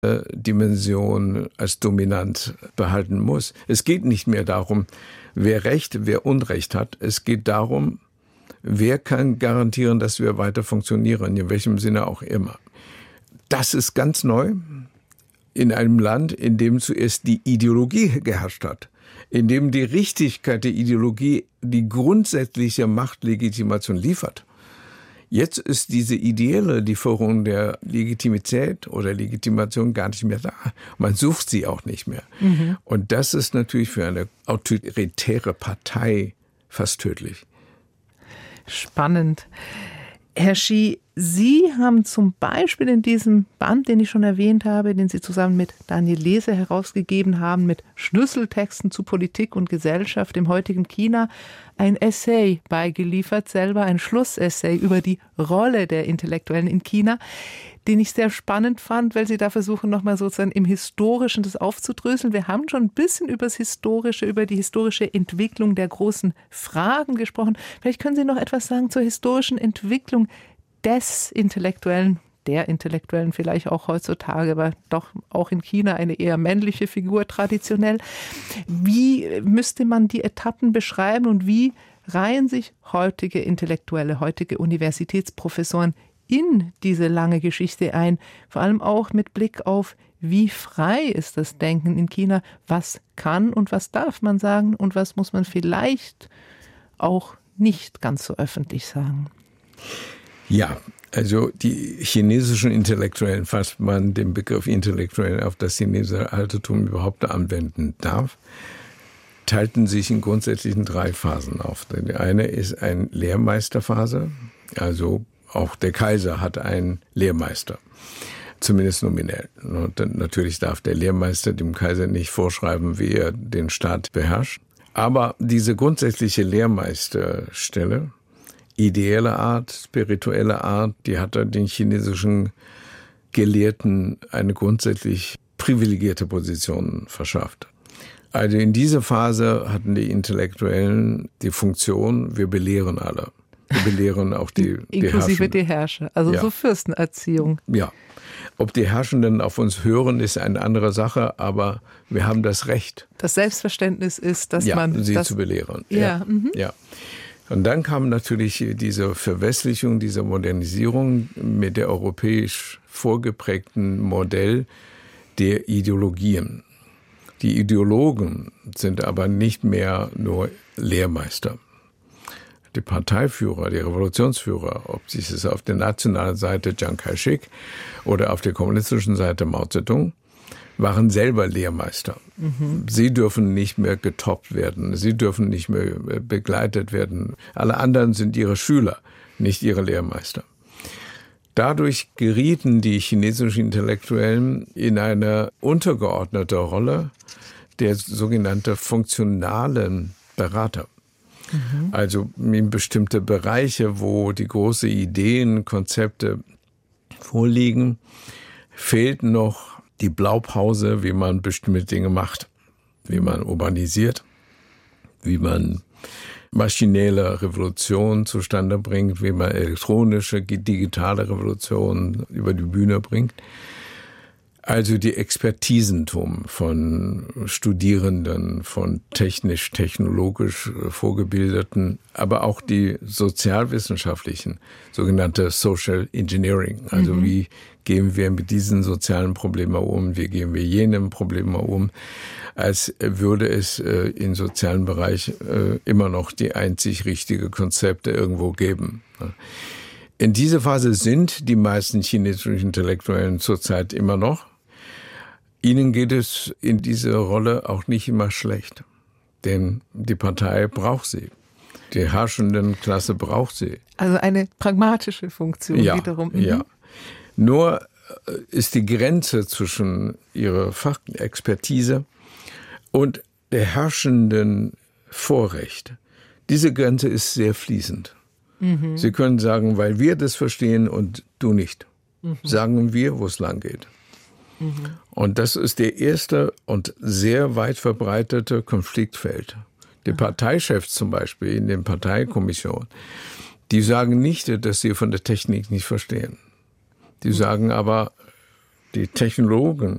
Dimension als dominant behalten muss. Es geht nicht mehr darum, wer Recht, wer Unrecht hat. Es geht darum, wer kann garantieren, dass wir weiter funktionieren, in welchem Sinne auch immer. Das ist ganz neu in einem Land, in dem zuerst die Ideologie geherrscht hat, in dem die Richtigkeit der Ideologie die grundsätzliche Machtlegitimation liefert. Jetzt ist diese ideelle Lieferung der Legitimität oder Legitimation gar nicht mehr da. Man sucht sie auch nicht mehr. Mhm. Und das ist natürlich für eine autoritäre Partei fast tödlich. Spannend. Herr Xi, Sie haben zum Beispiel in diesem Band, den ich schon erwähnt habe, den Sie zusammen mit Daniel Lese herausgegeben haben, mit Schlüsseltexten zu Politik und Gesellschaft im heutigen China, ein Essay beigeliefert, selber ein Schlussessay über die Rolle der Intellektuellen in China, den ich sehr spannend fand, weil Sie da versuchen, nochmal sozusagen im Historischen das aufzudröseln. Wir haben schon ein bisschen über die historische Entwicklung der großen Fragen gesprochen. Vielleicht können Sie noch etwas sagen zur historischen Entwicklung des Intellektuellen, der Intellektuellen vielleicht auch heutzutage, aber doch auch in China eine eher männliche Figur traditionell. Wie müsste man die Etappen beschreiben und wie reihen sich heutige Intellektuelle, heutige Universitätsprofessoren in diese lange Geschichte ein, vor allem auch mit Blick auf, wie frei ist das Denken in China, was kann und was darf man sagen und was muss man vielleicht auch nicht ganz so öffentlich sagen. Ja, also die chinesischen Intellektuellen, falls man den Begriff Intellektuell auf das chinesische Altertum überhaupt anwenden darf, teilten sich in grundsätzlichen 3 Phasen auf. Die eine ist eine Lehrmeisterphase, also auch der Kaiser hat einen Lehrmeister, zumindest nominell. Und natürlich darf der Lehrmeister dem Kaiser nicht vorschreiben, wie er den Staat beherrscht. Aber diese grundsätzliche Lehrmeisterstelle, ideelle Art, spirituelle Art, die hat den chinesischen Gelehrten eine grundsätzlich privilegierte Position verschafft. Also in dieser Phase hatten die Intellektuellen die Funktion, wir belehren alle. Wir belehren auch die inklusive die Herrscher, also ja. So Fürstenerziehung. Ja, ob die Herrschenden auf uns hören, ist eine andere Sache, aber wir haben das Recht. Das Selbstverständnis ist, dass man sie zu belehren. Ja. Ja. Und dann kam natürlich diese Verwestlichung, diese Modernisierung mit der europäisch vorgeprägten Modell der Ideologien. Die Ideologen sind aber nicht mehr nur Lehrmeister. Die Parteiführer, die Revolutionsführer, ob es auf der nationalen Seite Chiang Kai-shek oder auf der kommunistischen Seite Mao Zedong, waren selber Lehrmeister. Mhm. Sie dürfen nicht mehr getoppt werden, sie dürfen nicht mehr begleitet werden. Alle anderen sind ihre Schüler, nicht ihre Lehrmeister. Dadurch gerieten die chinesischen Intellektuellen in eine untergeordnete Rolle der sogenannten funktionalen Berater. Also in bestimmte Bereiche, wo die großen Ideen, Konzepte vorliegen, fehlt noch die Blaupause, wie man bestimmte Dinge macht, wie man urbanisiert, wie man maschinelle Revolution zustande bringt, wie man elektronische, digitale Revolution über die Bühne bringt. Also die Expertisentum von Studierenden, von technisch-technologisch Vorgebildeten, aber auch die sozialwissenschaftlichen, sogenannte Social Engineering. Also wie gehen wir mit diesen sozialen Problemen um, wie gehen wir jenen Problemen um, als würde es im sozialen Bereich immer noch die einzig richtige Konzepte irgendwo geben. In dieser Phase sind die meisten chinesischen Intellektuellen zurzeit immer noch. Ihnen geht es in dieser Rolle auch nicht immer schlecht, denn die Partei braucht sie. Die herrschenden Klasse braucht sie. Also eine pragmatische Funktion wiederum. Ja. Nur ist die Grenze zwischen ihrer Fachexpertise und der herrschenden Vorrecht, diese Grenze ist sehr fließend. Mhm. Sie können sagen, weil wir das verstehen und du nicht. Mhm. Sagen wir, wo es lang geht. Mhm. Und das ist der erste und sehr weit verbreitete Konfliktfeld. Die Parteichefs zum Beispiel in den Parteikommissionen, die sagen nicht, dass sie von der Technik nicht verstehen. Die sagen aber, die Technologen